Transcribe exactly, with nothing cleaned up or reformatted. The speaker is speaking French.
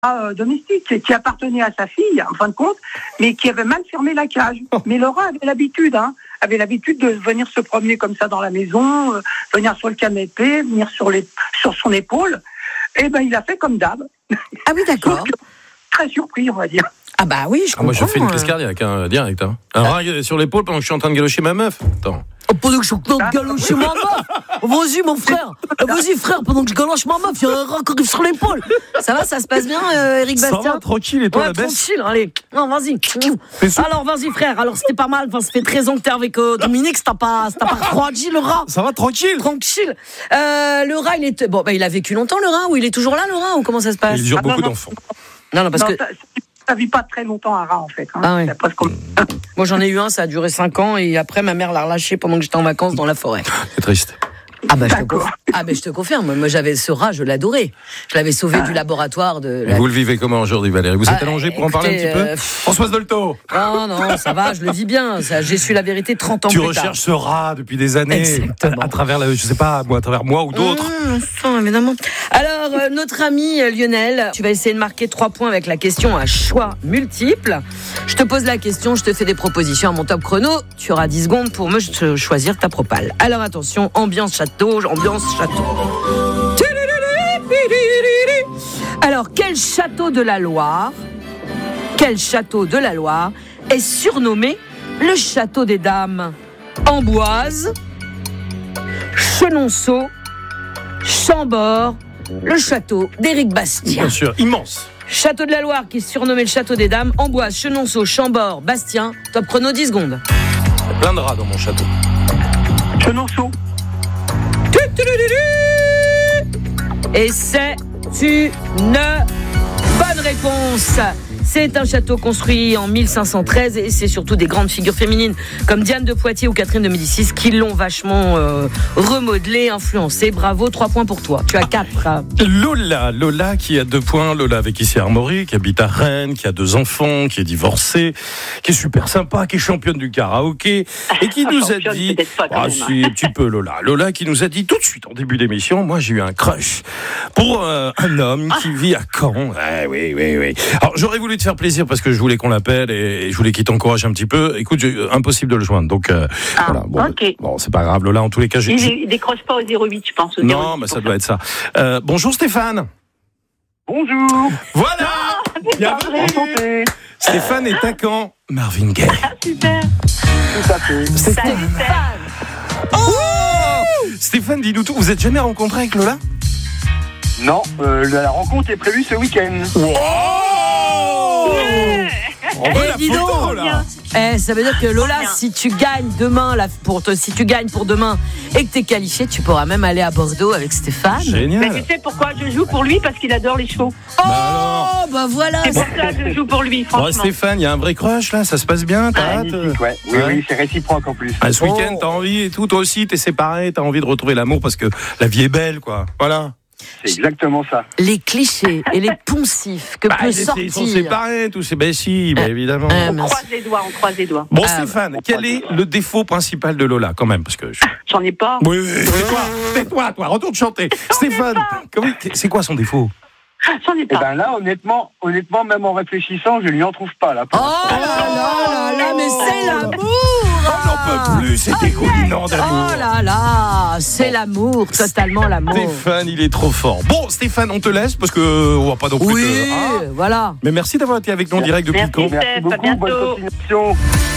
euh, domestique qui appartenait à sa fille, en fin de compte, mais qui avait mal fermé la cage. Mais Laura avait l'habitude, hein, avait l'habitude de venir se promener comme ça dans la maison, euh, venir sur le canapé, venir sur, les, sur son épaule. Et ben il a fait comme d'hab. Ah oui, d'accord. Très surpris, on va dire. Ah bah oui, je comprends. Ah, moi, je fais une crise cardiaque, hein, direct. Hein. Un rat sur l'épaule pendant que je suis en train de galocher ma meuf. Attends. Oh, pendant que je suis en train de galocher ma meuf. Vas-y, mon frère. Vas-y, frère, pendant que je galoche ma meuf, il y a un rat qui arrive sur l'épaule. Ça va, ça se passe bien, euh, Eric Bastien? Ça va, tranquille, et toi, ouais, la baisse? Tranquille, allez. Non, vas-y. Alors, vas-y, frère. Alors, c'était pas mal. Enfin, ça fait treize ans que t'es avec euh, Dominique. Ça t'a pas, ça t'a pas refroidi, le rat? Ça va, tranquille? Tranquille. Euh, le rat, il est. Bon, bah, il a vécu longtemps, le rat, ou il est toujours là, le rat, ou comment ça se passe? Il dure Ah, beaucoup non, d'enfants. Non, non, parce non, que. Ça, ça vit pas très longtemps un rat, en fait. Hein. Ah ouais. Presque... Moi, j'en ai eu un, ça a duré cinq ans, et après, ma mère l'a relâché pendant que j'étais en vacances dans la forêt. C'est triste. Ah bah, je te confirme. Ah bah je te confirme, moi j'avais ce rat, je l'adorais. Je l'avais sauvé ah. du laboratoire de la... Vous le vivez comment aujourd'hui, Valérie? Vous êtes ah, allongé pour écoutez, en parler un petit peu euh... Françoise Dolto. Non, non, ça va, je le vis bien. Ça, j'ai su la vérité trente ans tu plus tard. Tu recherches ce rat depuis des années. Exactement. À, à travers, la, je sais pas, moi, à travers moi ou d'autres. Mmh, évidemment. Alors, euh, notre ami Lionel, tu vas essayer de marquer trois points avec la question à choix multiples. Je te pose la question, je te fais des propositions à mon top chrono. Tu auras dix secondes pour me choisir ta propale. Alors attention, ambiance château, ambiance château. Alors, quel château de la Loire, quel château de la Loire est surnommé le château des dames? Amboise, Chenonceau, Chambord, le château d'Éric Bastien. Bien sûr, immense. Château de la Loire qui est surnommé le château des dames, Amboise, Chenonceau, Chambord, Bastien. Top chrono, dix secondes. Il y a plein de rats dans mon château. Chenonceau. Et c'est une bonne réponse. C'est un château construit en mille cinq cent treize et c'est surtout des grandes figures féminines comme Diane de Poitiers ou Catherine de Médicis qui l'ont vachement euh, remodelé, influencé. Bravo, trois points pour toi. Tu as quatre. Lola, Lola qui a deux points. Lola avec Issy Armory, qui habite à Rennes, qui a deux enfants, qui est divorcée, qui est super sympa, qui est championne du karaoké et qui nous a dit, ah si, un petit peu Lola, Lola qui nous a dit tout de suite en début d'émission, moi j'ai eu un crush pour euh, un homme qui vit à Caen. Ouais, oui, oui, oui. Alors j'aurais voulu te faire plaisir parce que je voulais qu'on l'appelle et je voulais qu'il t'encourage un petit peu. Écoute, j'ai, impossible de le joindre. Donc euh, ah, voilà. Bon, okay. bon, c'est pas grave. Lola, en tous les cas, j'ai... il, il décroche pas au zéro huit, je pense. Au non, mais ça doit être ça. Euh, bonjour Stéphane. Bonjour. Voilà. Ah, Enchanté. Stéphane est à Caen. Marvin Gaye. Ah, super. Tout à fait. Stéphane. Oh Stéphane, dis-nous tout. Vous êtes jamais rencontré avec Lola? Non, euh, la rencontre est prévue ce week-end. Wow. On veut la dis photo, donc, là. Eh, ça veut dire que Lola, si tu gagnes demain, là, pour te, si tu gagnes pour demain et que t'es qualifié, tu pourras même aller à Bordeaux avec Stéphane. Génial. Mais tu sais pourquoi je joue pour lui? Parce qu'il adore les chevaux. Oh, bah, bah voilà. C'est pour ça que je joue pour lui, franchement. Bon, Stéphane, il y a un vrai crush là, ça se passe bien, t'as hâte? Ouais. Oui, ouais. oui, c'est réciproque en plus. Ah, ce week-end, t'as envie et tout, toi aussi, t'es séparé, t'as envie de retrouver l'amour parce que la vie est belle, quoi. Voilà. C'est exactement ça. Les clichés et les poncifs que bah, peut ils, sortir. Ils sont séparés, tous ces ben si, bah, évidemment. Euh, on croise les doigts, on croise les doigts. Bon, euh, Stéphane, quel est le défaut principal de Lola, quand même, parce que je... J'en ai pas. Oui, oui, tais-toi, tais-toi, toi, retourne chanter. Stéphane, comment... c'est quoi son défaut? J'en ai pas. Eh ben là, honnêtement, honnêtement, même en réfléchissant, je lui en trouve pas là. Oh là là là là, mais c'est l'amour. On n'en peut plus, c'est dégoulinant d'amour. Oh là là, c'est bon. L'amour, totalement l'amour. Stéphane, il est trop fort. Bon, Stéphane, on te laisse parce que on va pas non plus. Oui, te... hein voilà. Mais merci d'avoir été avec nous en direct depuis Caen. Merci beaucoup, bonne continuation.